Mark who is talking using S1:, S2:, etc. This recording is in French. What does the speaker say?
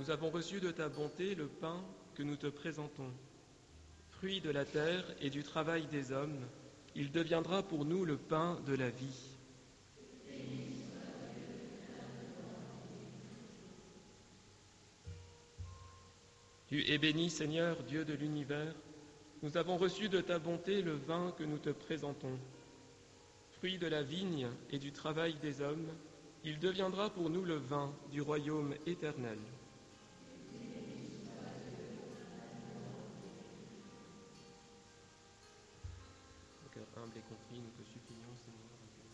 S1: nous avons reçu de ta bonté le pain que nous te présentons. Fruit de la terre et du travail des hommes, il deviendra pour nous le pain de la vie. Tu es béni, Seigneur, Dieu de l'univers. Nous avons reçu de ta bonté le vin que nous te présentons. Fruit de la vigne et du travail des hommes, il deviendra pour nous le vin du royaume éternel. Au cœur humble et contrit, nous te supplions, Seigneur.